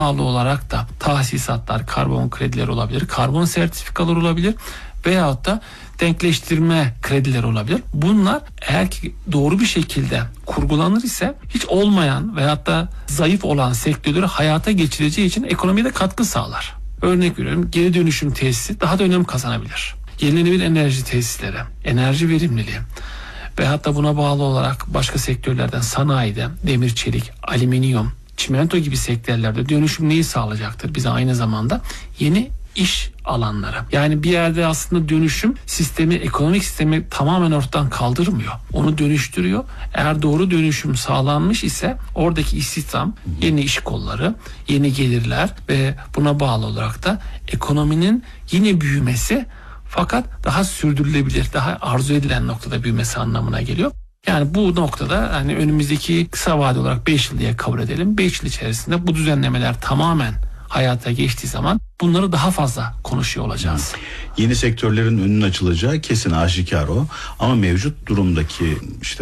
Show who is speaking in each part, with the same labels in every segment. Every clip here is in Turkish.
Speaker 1: bağlı olarak da tahsisatlar, karbon kredileri olabilir, karbon sertifikalar olabilir veyahut da denkleştirme kredileri olabilir. Bunlar eğer ki doğru bir şekilde kurgulanır ise hiç olmayan veyahut da zayıf olan sektörleri hayata geçireceği için ekonomiye de katkı sağlar. Örnek veriyorum, geri dönüşüm tesisi daha da önem kazanabilir. Yenilenebilir enerji tesisleri, enerji verimliliği ve hatta buna bağlı olarak başka sektörlerden sanayide, demir, çelik, alüminyum, çimento gibi sektörlerde dönüşüm neyi sağlayacaktır? Bize aynı zamanda yeni iş alanları. Yani bir yerde aslında dönüşüm sistemi, ekonomik sistemi tamamen ortadan kaldırmıyor. Onu dönüştürüyor. Eğer doğru dönüşüm sağlanmış ise oradaki istihdam, yeni iş kolları, yeni gelirler ve buna bağlı olarak da ekonominin yine büyümesi, fakat daha sürdürülebilir, daha arzu edilen noktada büyümesi anlamına geliyor. Yani bu noktada hani önümüzdeki kısa vade olarak 5 yıl diye kabul edelim. 5 yıl içerisinde bu düzenlemeler tamamen hayata geçtiği zaman bunları daha fazla konuşuyor olacağız.
Speaker 2: Yeni sektörlerin önünün açılacağı kesin, aşikar o. Ama mevcut durumdaki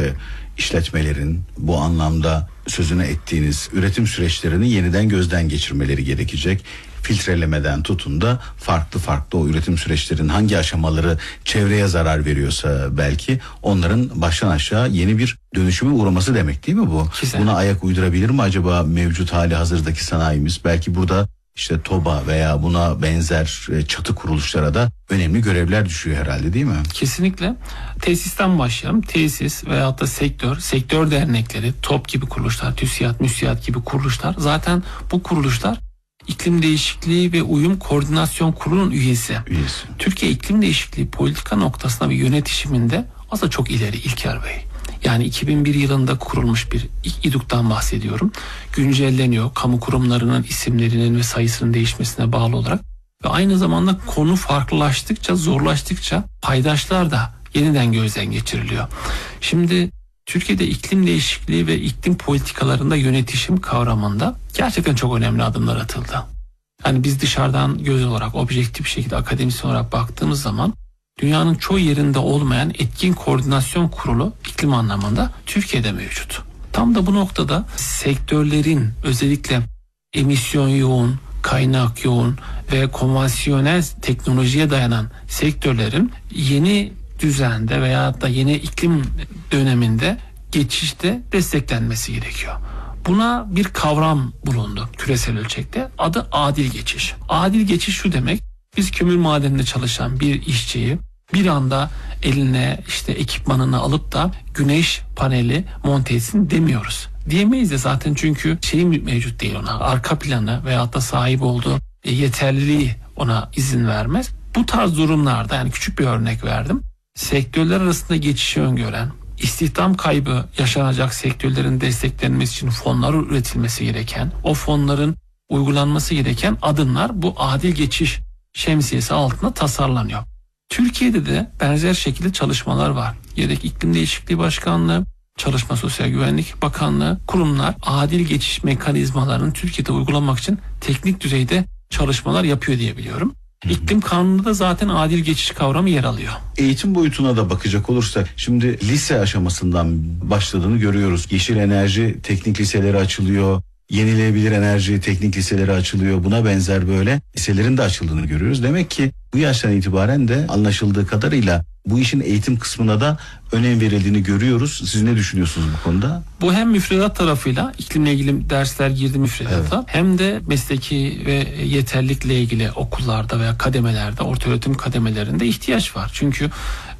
Speaker 2: işletmelerin bu anlamda sözüne ettiğiniz üretim süreçlerini yeniden gözden geçirmeleri gerekecek. Filtrelemeden tutun da farklı o üretim süreçlerinin hangi aşamaları çevreye zarar veriyorsa belki onların baştan aşağı yeni bir dönüşüme uğraması demek değil mi bu?
Speaker 1: Güzel.
Speaker 2: Buna ayak uydurabilir mi acaba mevcut hali hazırdaki sanayimiz? Belki burada TOB'a veya buna benzer çatı kuruluşlara da önemli görevler düşüyor herhalde, değil mi?
Speaker 1: Kesinlikle. Tesisten başlayalım. Tesis veyahut da sektör dernekleri, TOB gibi kuruluşlar, TÜSİAD, MÜSİAD gibi kuruluşlar. Zaten bu kuruluşlar İklim Değişikliği ve Uyum Koordinasyon Kurulu'nun üyesi. Türkiye iklim değişikliği politika noktasında ve yönetişiminde aslında çok ileri İlker Bey. Yani 2001 yılında kurulmuş bir İDUK'tan bahsediyorum. Güncelleniyor. Kamu kurumlarının isimlerinin ve sayısının değişmesine bağlı olarak. Ve aynı zamanda konu farklılaştıkça, zorlaştıkça paydaşlar da yeniden gözden geçiriliyor. Şimdi Türkiye'de iklim değişikliği ve iklim politikalarında yönetişim kavramında gerçekten çok önemli adımlar atıldı. Yani biz dışarıdan göz olarak, objektif bir şekilde akademisyen olarak baktığımız zaman dünyanın çoğu yerinde olmayan etkin koordinasyon kurulu iklim anlamında Türkiye'de mevcut. Tam da bu noktada sektörlerin özellikle emisyon yoğun, kaynak yoğun ve konvansiyonel teknolojiye dayanan sektörlerin yeni düzende veya da yeni iklim döneminde geçişte desteklenmesi gerekiyor. Buna bir kavram bulundu küresel ölçekte. Adı adil geçiş. Adil geçiş şu demek: biz kömür madeninde çalışan bir işçiyi bir anda eline ekipmanını alıp da güneş paneli monte etsin demiyoruz. Diyemeyiz de zaten, çünkü mevcut değil ona. Arka planı veyahut da sahip olduğu yeterliliği ona izin vermez. Bu tarz durumlarda, yani küçük bir örnek verdim, sektörler arasında geçişi öngören, istihdam kaybı yaşanacak sektörlerin desteklenmesi için fonlar üretilmesi gereken, o fonların uygulanması gereken adımlar bu adil geçiş şemsiyesi altında tasarlanıyor. Türkiye'de de benzer şekilde çalışmalar var. Gerek İklim Değişikliği Başkanlığı, Çalışma Sosyal Güvenlik Bakanlığı, kurumlar adil geçiş mekanizmalarını Türkiye'de uygulamak için teknik düzeyde çalışmalar yapıyor diye biliyorum. İklim Kanunu'nda da zaten adil geçiş kavramı yer alıyor.
Speaker 2: Eğitim boyutuna da bakacak olursak, şimdi lise aşamasından başladığını görüyoruz. Yeşil enerji teknik liseleri açılıyor. Yenilenebilir enerji teknik liseleri açılıyor. Buna benzer böyle liselerin de açıldığını görüyoruz. Demek ki bu yaştan itibaren de anlaşıldığı kadarıyla bu işin eğitim kısmına da önem verildiğini görüyoruz. Siz ne düşünüyorsunuz bu konuda?
Speaker 1: Bu hem müfredat tarafıyla iklimle ilgili dersler girdi müfredata, evet, hem de mesleki ve yeterlilikle ilgili okullarda veya kademelerde, ortaöğretim kademelerinde ihtiyaç var. Çünkü